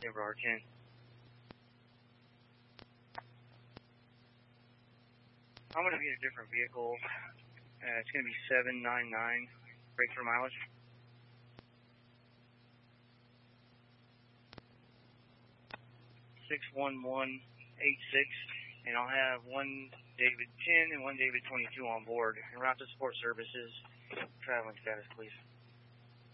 Denver R10. I'm going to be in a different vehicle. It's going to be 799 breakthrough mileage. (61186), and I'll have one David 10 and one David 22 on board. And route to support services. Traveling status, please.